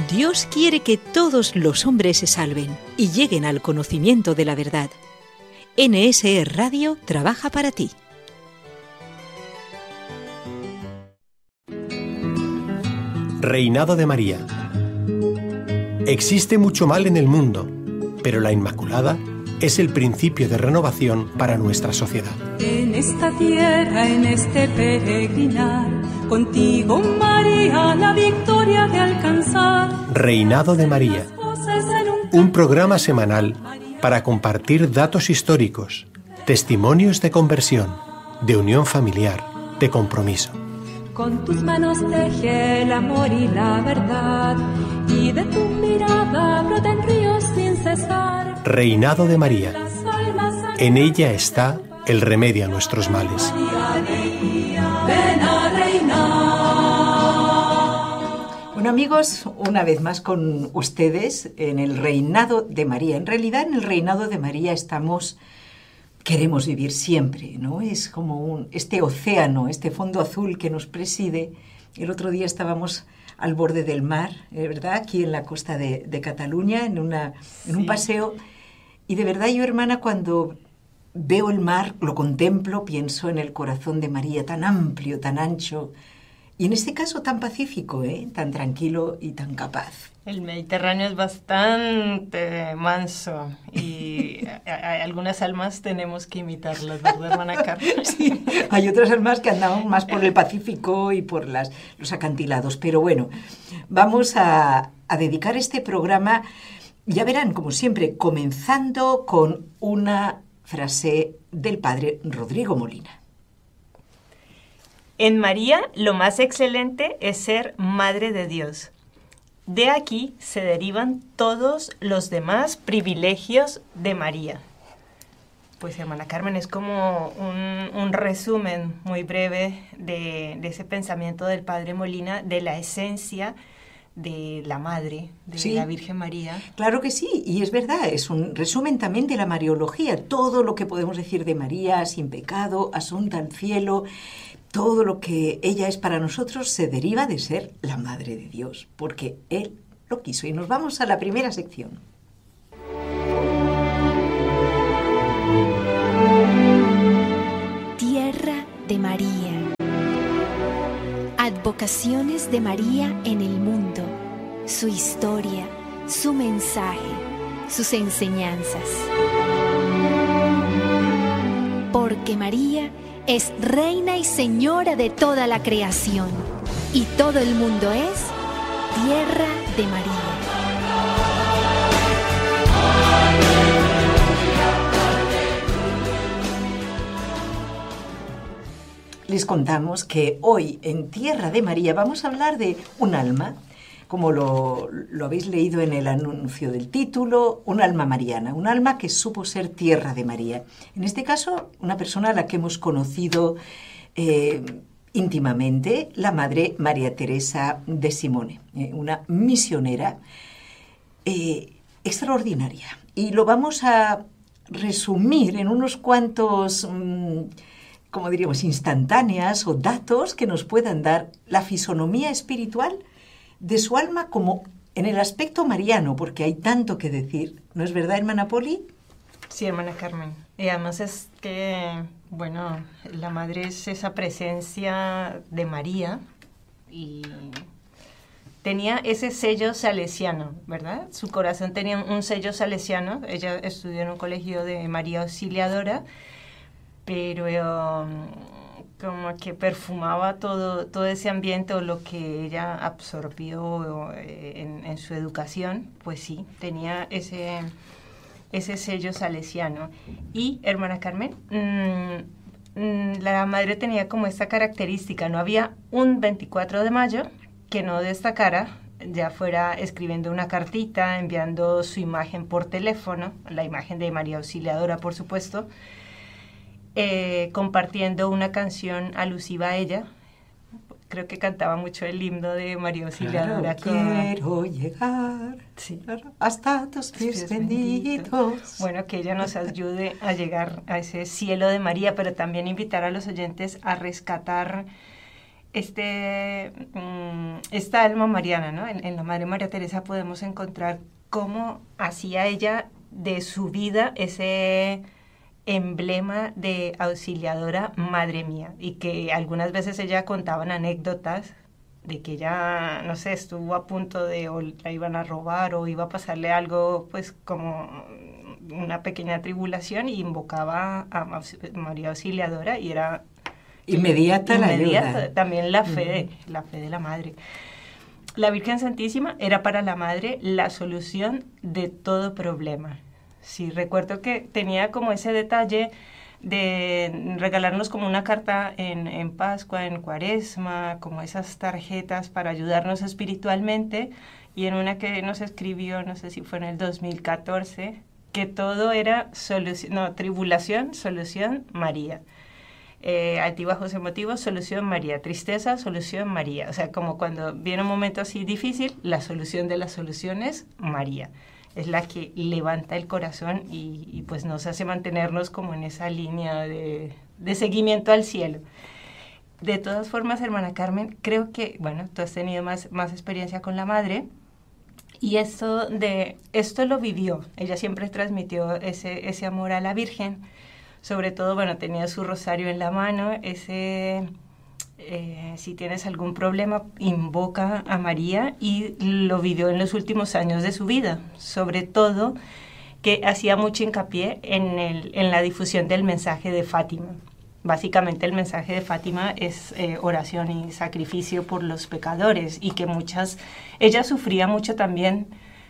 Dios quiere que todos los hombres se salven y lleguen al conocimiento de la verdad. NSE Radio trabaja para ti. Reinado de María. Existe mucho mal en el mundo, pero la Inmaculada es el principio de renovación para nuestra sociedad. En esta tierra, en este peregrinar, contigo, María, la victoria de alcanzar. Reinado de María. Un programa semanal para compartir datos históricos, testimonios de conversión, de unión familiar, de compromiso. Con tus manos teje el amor y la verdad, y de tu mirada brotan ríos sin cesar. Reinado de María. En ella está el remedio a nuestros males. Ven a reinar. Bueno, amigos, una vez más con ustedes en el Reinado de María. En realidad, en el Reinado de María queremos vivir siempre, ¿no? Es como este océano, este fondo azul que nos preside. El otro día estábamos al borde del mar, ¿verdad? Aquí en la costa de Cataluña, en un paseo. Y de verdad yo, hermana, cuando veo el mar, lo contemplo, pienso en el corazón de María, tan amplio, tan ancho, y en este caso tan pacífico, tan tranquilo y tan capaz. El Mediterráneo es bastante manso y algunas almas tenemos que imitarlas, ¿verdad, hermana Carmen? Sí, hay otras almas que andamos más por el Pacífico y por los acantilados. Pero bueno, vamos a dedicar este programa, ya verán, como siempre, comenzando con una frase del padre Rodrigo Molina. En María lo más excelente es ser Madre de Dios. De aquí se derivan todos los demás privilegios de María. Pues, hermana Carmen, es como un resumen muy breve de ese pensamiento del padre Molina, de la esencia de la Madre, de la Virgen María. Claro que sí, y es verdad, es un resumen también de la Mariología, todo lo que podemos decir de María, sin pecado, asunta al cielo. Todo lo que ella es para nosotros se deriva de ser la Madre de Dios, porque Él lo quiso. Y nos vamos a la primera sección. Tierra de María. Advocaciones de María en el mundo. Su historia, su mensaje, sus enseñanzas. Porque María es reina y señora de toda la creación, y todo el mundo es tierra de María. Les contamos que hoy en Tierra de María vamos a hablar de un alma, como lo habéis leído en el anuncio del título, un alma mariana, un alma que supo ser Tierra de María. En este caso, una persona a la que hemos conocido íntimamente, la Madre María Teresa de Simone, una misionera extraordinaria. Y lo vamos a resumir en unos cuantos, como diríamos, instantáneas o datos que nos puedan dar la fisonomía espiritual de su alma como en el aspecto mariano, porque hay tanto que decir. ¿No es verdad, hermana Poli? Sí, hermana Carmen. Y además es que, bueno, la Madre es esa presencia de María y tenía ese sello salesiano, ¿verdad? Su corazón tenía un sello salesiano. Ella estudió en un colegio de María Auxiliadora, pero como que perfumaba todo ese ambiente o lo que ella absorbió en su educación, pues sí, tenía ese sello salesiano. Y, hermana Carmen, la Madre tenía como esta característica, no había un 24 de mayo que no destacara, ya fuera escribiendo una cartita, enviando su imagen por teléfono, la imagen de María Auxiliadora, por supuesto, compartiendo una canción alusiva a ella. Creo que cantaba mucho el himno de María Auxiliadora. Claro, quiero llegar hasta tus pies benditos. Bueno, que ella nos ayude a llegar a ese cielo de María, pero también invitar a los oyentes a rescatar esta alma mariana, ¿no? En la Madre María Teresa podemos encontrar cómo hacía ella de su vida ese emblema de auxiliadora, madre mía, y que algunas veces ella contaban anécdotas de que ella, no sé, estuvo a punto de o la iban a robar o iba a pasarle algo, pues como una pequeña tribulación, y invocaba a María Auxiliadora y era inmediata la ayuda. También la fe de la madre. La Virgen Santísima era para la madre la solución de todo problema. Sí, recuerdo que tenía como ese detalle de regalarnos como una carta en Pascua, en Cuaresma, como esas tarjetas para ayudarnos espiritualmente, y en una que nos escribió, no sé si fue en el 2014, que todo era tribulación, solución, María. Altibajos emotivos, solución María. Tristeza, solución María. O sea, como cuando viene un momento así difícil, la solución de las soluciones, María. Es la que levanta el corazón y pues nos hace mantenernos como en esa línea de seguimiento al cielo. De todas formas, hermana Carmen, creo que, bueno, tú has tenido más experiencia con la madre, y esto lo vivió. Ella siempre transmitió ese amor a la Virgen. Sobre todo, bueno, tenía su rosario en la mano, si tienes algún problema, invoca a María, y lo vivió en los últimos años de su vida. Sobre todo, que hacía mucho hincapié en la difusión del mensaje de Fátima. Básicamente el mensaje de Fátima es oración y sacrificio por los pecadores, y que ella sufría mucho también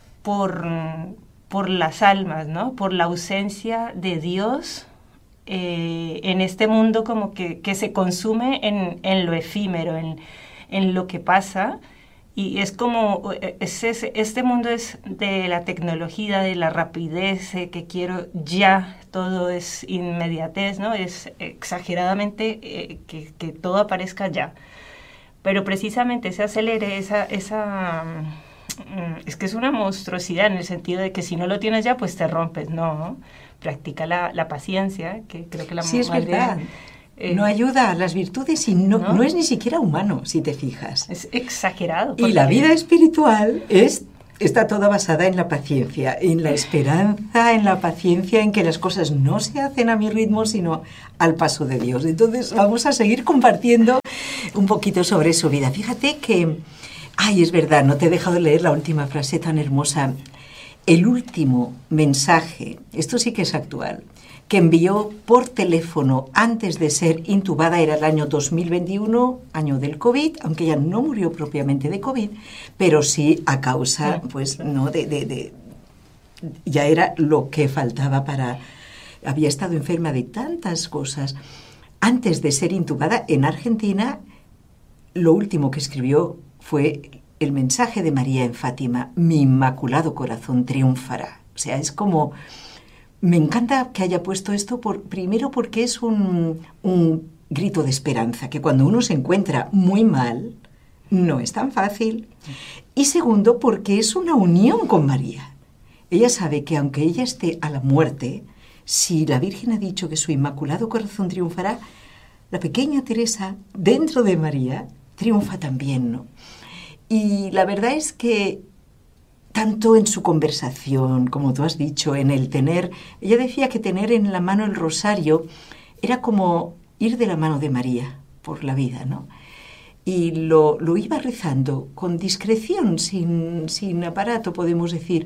por las almas, ¿no? Por la ausencia de Dios en este mundo, como que se consume en lo efímero, en lo que pasa, y es como, este mundo es de la tecnología, de la rapidez, que quiero ya, todo es inmediatez, ¿no? Es exageradamente que todo aparezca ya, pero precisamente ese acelere, es que es una monstruosidad en el sentido de que si no lo tienes ya, pues te rompes, ¿no? Practica la paciencia, que creo que la sí, madre... Sí, es verdad. No ayuda a las virtudes y no es ni siquiera humano, si te fijas. Es exagerado. Y la vida espiritual está toda basada en la paciencia, en la esperanza, en la paciencia, en que las cosas no se hacen a mi ritmo, sino al paso de Dios. Entonces vamos a seguir compartiendo un poquito sobre su vida. Fíjate que... Ay, es verdad, no te he dejado de leer la última frase tan hermosa. El último mensaje, esto sí que es actual, que envió por teléfono antes de ser intubada era el año 2021, año del COVID, aunque ella no murió propiamente de COVID, pero sí a causa, pues, no ya era lo que faltaba había estado enferma de tantas cosas. Antes de ser intubada en Argentina, lo último que escribió fue el mensaje de María en Fátima: mi inmaculado corazón triunfará. O sea, es como... Me encanta que haya puesto esto, primero porque es un grito de esperanza, que cuando uno se encuentra muy mal, no es tan fácil. Y segundo, porque es una unión con María. Ella sabe que aunque ella esté a la muerte, si la Virgen ha dicho que su inmaculado corazón triunfará, la pequeña Teresa, dentro de María, triunfa también, ¿no? Y la verdad es que tanto en su conversación, como tú has dicho, en el tener... Ella decía que tener en la mano el rosario era como ir de la mano de María por la vida, ¿no? Y lo iba rezando con discreción, sin aparato, podemos decir.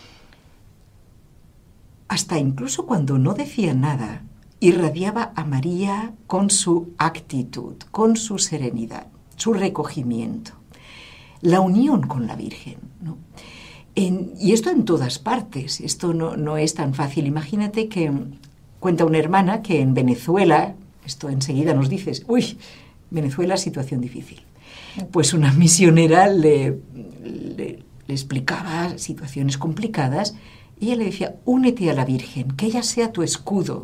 Hasta incluso cuando no decía nada, irradiaba a María con su actitud, con su serenidad, su recogimiento, la unión con la Virgen, ¿no? Y esto en todas partes, esto no es tan fácil. Imagínate que cuenta una hermana que en Venezuela, esto enseguida nos dices, uy, Venezuela, situación difícil. Pues una misionera le explicaba situaciones complicadas y ella le decía, únete a la Virgen, que ella sea tu escudo.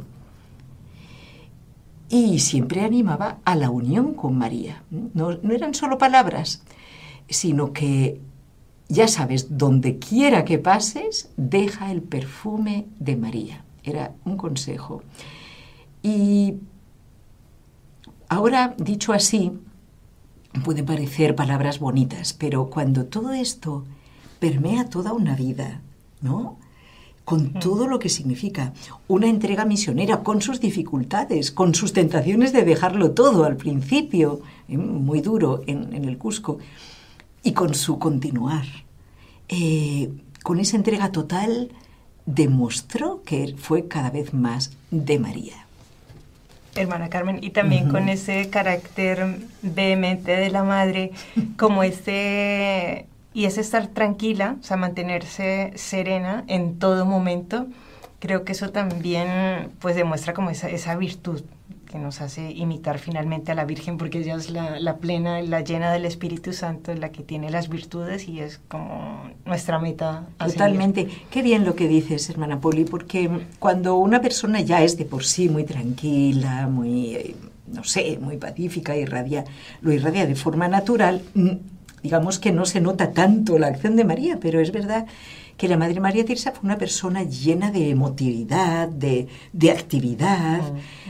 Y siempre animaba a la unión con María. No eran solo palabras, sino que, ya sabes, donde quiera que pases, deja el perfume de María. Era un consejo. Y ahora, dicho así, pueden parecer palabras bonitas, pero cuando todo esto permea toda una vida, ¿no? Con todo lo que significa una entrega misionera, con sus dificultades, con sus tentaciones de dejarlo todo al principio, muy duro en el Cusco, y con su continuar. Con esa entrega total demostró que fue cada vez más de María. Hermana Carmen, y también con ese carácter vehemente de la madre, como y es estar tranquila, o sea, mantenerse serena en todo momento. Creo que eso también pues demuestra como esa virtud que nos hace imitar finalmente a la Virgen, porque ella es la plena, la llena del Espíritu Santo, la que tiene las virtudes y es como nuestra meta a Totalmente. seguir. Qué bien lo que dices, hermana Poli, porque cuando una persona ya es de por sí muy tranquila, muy, no sé, muy pacífica, lo irradia de forma natural, digamos que no se nota tanto la acción de María, pero es verdad que la Madre María Teresa fue una persona llena de emotividad, de actividad,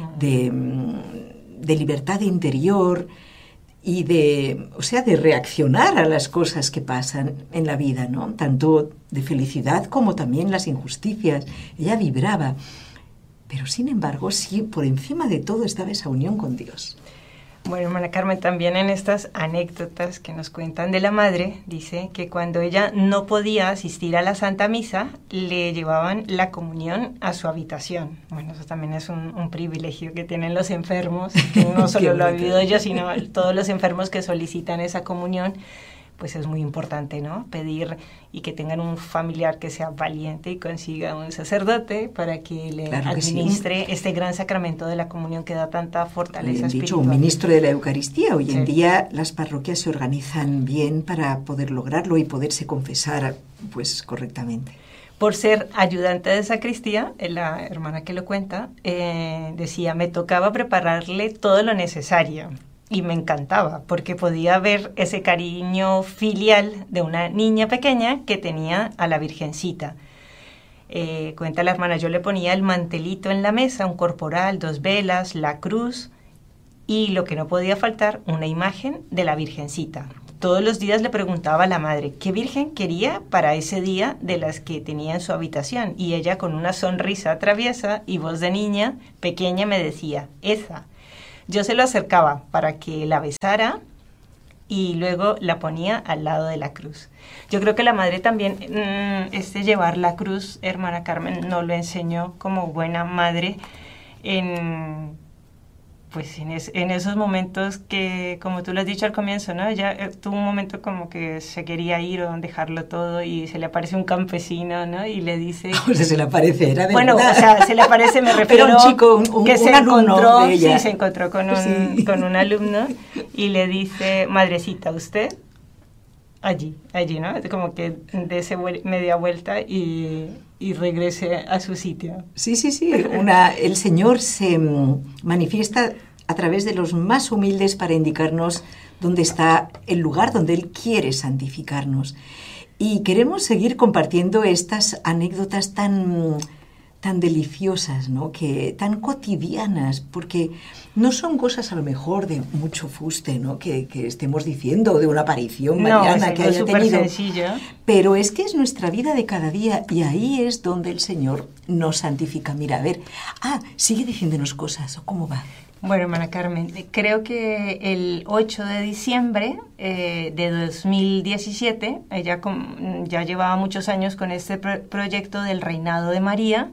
de libertad interior y de reaccionar a las cosas que pasan en la vida, ¿no? Tanto de felicidad como también las injusticias. Ella vibraba, pero sin embargo, sí, por encima de todo estaba esa unión con Dios. Bueno, hermana Carmen, también en estas anécdotas que nos cuentan de la madre, dice que cuando ella no podía asistir a la Santa Misa, le llevaban la comunión a su habitación. Bueno, eso también es un privilegio que tienen los enfermos, que no solo lo ha vivido ella, sino todos los enfermos que solicitan esa comunión. Pues es muy importante, ¿no? Pedir y que tengan un familiar que sea valiente y consiga un sacerdote para que le administre este gran sacramento de la comunión que da tanta fortaleza espiritual. Un ministro de la Eucaristía. Hoy en día las parroquias se organizan bien para poder lograrlo y poderse confesar pues correctamente. Por ser ayudante de sacristía, la hermana que lo cuenta, decía, me tocaba prepararle todo lo necesario. Y me encantaba, porque podía ver ese cariño filial de una niña pequeña que tenía a la Virgencita. Cuenta la hermana, yo le ponía el mantelito en la mesa, un corporal, 2 velas, la cruz, y lo que no podía faltar, una imagen de la Virgencita. Todos los días le preguntaba a la madre qué virgen quería para ese día de las que tenía en su habitación, y ella con una sonrisa traviesa y voz de niña pequeña me decía, esa. Yo se lo acercaba para que la besara y luego la ponía al lado de la cruz. Yo creo que la madre también, llevar la cruz, hermana Carmen, nos lo enseñó como buena madre en esos momentos que, como tú lo has dicho al comienzo, ¿no? Ella tuvo un momento como que se quería ir o dejarlo todo y se le aparece un campesino, ¿no? Y le dice... O sea, se le aparece, era de bueno, verdad. O sea, se le aparece, me refiero... Pero un chico, que se alumno de ella. Sí, se encontró con un alumno y le dice, madrecita, usted... Allí, ¿no? Como que dese media vuelta y regrese a su sitio. Sí. El Señor se manifiesta a través de los más humildes para indicarnos dónde está el lugar donde Él quiere santificarnos. Y queremos seguir compartiendo estas anécdotas tan deliciosas, ¿no? Tan cotidianas, porque no son cosas a lo mejor de mucho fuste, ¿no? Que estemos diciendo de una aparición mariana que haya tenido. Sencillo. Pero es que es nuestra vida de cada día y ahí es donde el Señor nos santifica. Mira, a ver, sigue diciéndonos cosas, ¿o cómo va? Bueno, hermana Carmen, creo que el 8 de diciembre de 2017, ella ya llevaba muchos años con este proyecto del Reinado de María,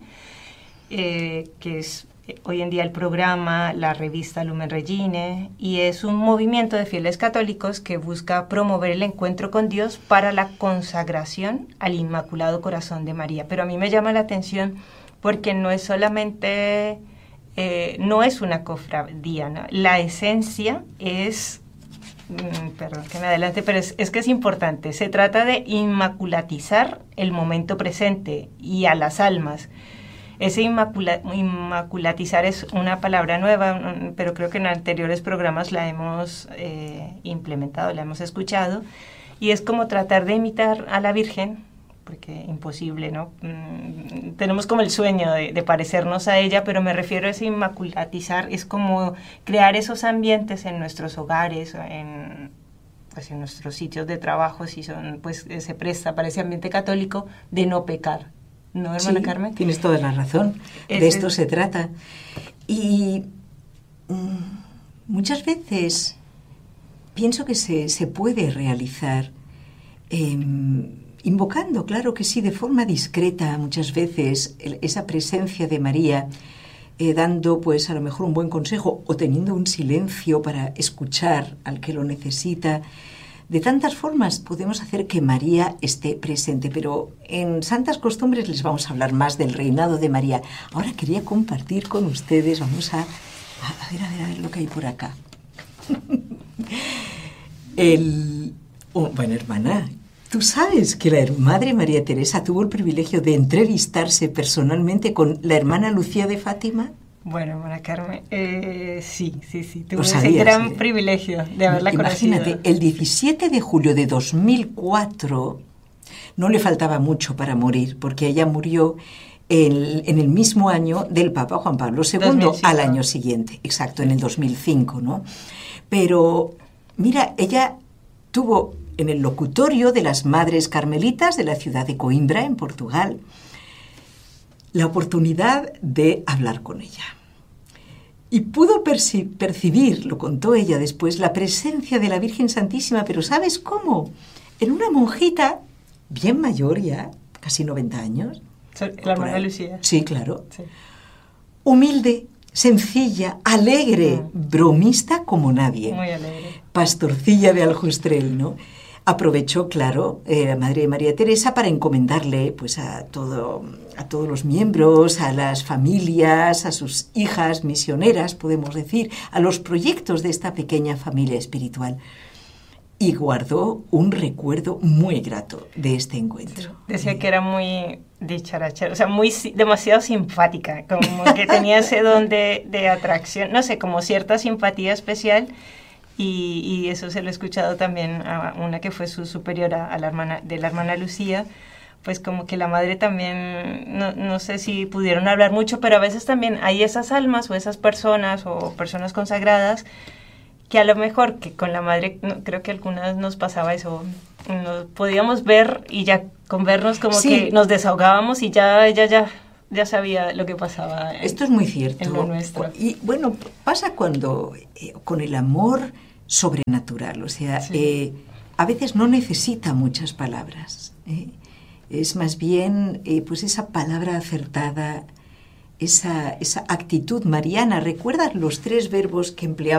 que es hoy en día el programa, la revista Lumen Regine, y es un movimiento de fieles católicos que busca promover el encuentro con Dios para la consagración al Inmaculado Corazón de María. Pero a mí me llama la atención porque no es solamente... no es una cofradía, ¿no? La esencia es, perdón que me adelante, pero es que es importante, se trata de inmaculatizar el momento presente y a las almas. Ese inmaculatizar es una palabra nueva, pero creo que en anteriores programas la hemos implementado, la hemos escuchado, y es como tratar de imitar a la Virgen, porque imposible, ¿no? Tenemos como el sueño de parecernos a ella, pero me refiero a ese inmaculatizar, es como crear esos ambientes en nuestros hogares, pues en nuestros sitios de trabajo, si son, pues se presta para ese ambiente católico, de no pecar. ¿No, hermana Carmen? Tienes toda la razón. De esto se trata. Y muchas veces pienso que se puede realizar invocando, claro que sí, de forma discreta muchas veces esa presencia de María, dando pues a lo mejor un buen consejo o teniendo un silencio para escuchar al que lo necesita. De tantas formas podemos hacer que María esté presente, pero en Santas Costumbres les vamos a hablar más del reinado de María. Ahora quería compartir con ustedes, vamos a ver lo que hay por acá. Bueno, hermana, tú sabes que la Madre María Teresa tuvo el privilegio de entrevistarse personalmente con la hermana Lucía de Fátima. Bueno, hermana Carmen, sí, tuve ese gran privilegio de haberla conocido. Imagínate, el 17 de julio de 2004, no le faltaba mucho para morir, porque ella murió en el mismo año del Papa Juan Pablo II, 2005. Al año siguiente, exacto, en el 2005, ¿no? Pero, mira, ella tuvo en el locutorio de las Madres Carmelitas de la ciudad de Coimbra, en Portugal, la oportunidad de hablar con ella. Y pudo percibir, lo contó ella después, la presencia de la Virgen Santísima, pero ¿sabes cómo? En una monjita bien mayor ya, casi 90 años. La hermana Lucía. Sí, claro. Sí. Humilde, sencilla, alegre, bromista como nadie. Muy alegre. Pastorcilla de Aljustrel, ¿no? Aprovechó, claro, la Madre María Teresa para encomendarle pues a todos los miembros, a las familias, a sus hijas misioneras, podemos decir, a los proyectos de esta pequeña familia espiritual. Y guardó un recuerdo muy grato de este encuentro. Sí, decía que era muy dicharachera, o sea, demasiado simpática, como que tenía ese don de atracción, no sé, como cierta simpatía especial. Y eso se lo he escuchado también a una que fue su superiora, a la hermana Lucía, pues como que la madre también, no sé si pudieron hablar mucho, pero a veces también hay esas almas o esas personas o personas consagradas que a lo mejor que con la madre, creo que a algunas nos pasaba eso, nos podíamos ver y ya con vernos como que nos desahogábamos y ya ella ya sabía lo que pasaba. Esto es muy cierto. En lo nuestro. Y bueno, pasa cuando con el amor sobrenatural, o sea, a veces no necesita muchas palabras. Es más bien pues esa palabra acertada, esa actitud mariana. ¿Recuerdas los 3 verbos que empleaba